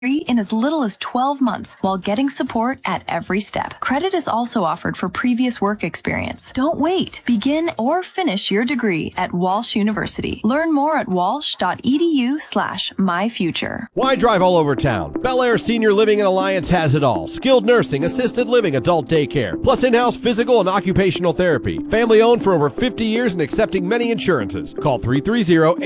in as little as 12 months while getting support at every step. Credit is also offered for previous work experience. Don't wait. Begin or finish your degree at Walsh University. Learn more at walsh.edu/myfuture. Why drive all over town? Bel Air Senior Living and Alliance has it all. Skilled nursing, assisted living, adult daycare, plus in-house physical and occupational therapy. Family owned for over 50 years and accepting many insurances. Call 330